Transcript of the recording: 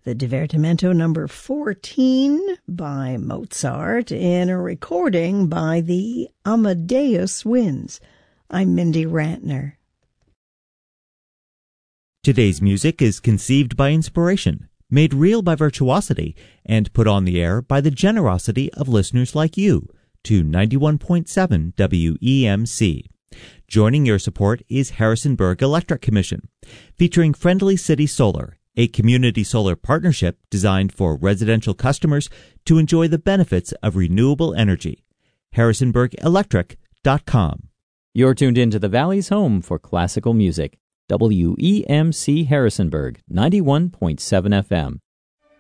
the Divertimento number 14 by Mozart in a recording by the Amadeus Winds. I'm Mindy Rantner. Today's music is conceived by inspiration, made real by virtuosity, and put on the air by the generosity of listeners like you to 91.7 WEMC. Joining your support is Harrisonburg Electric Commission, featuring Friendly City Solar, a community solar partnership designed for residential customers to enjoy the benefits of renewable energy. HarrisonburgElectric.com. You're tuned in to the Valley's home for classical music. WEMC Harrisonburg, 91.7 FM.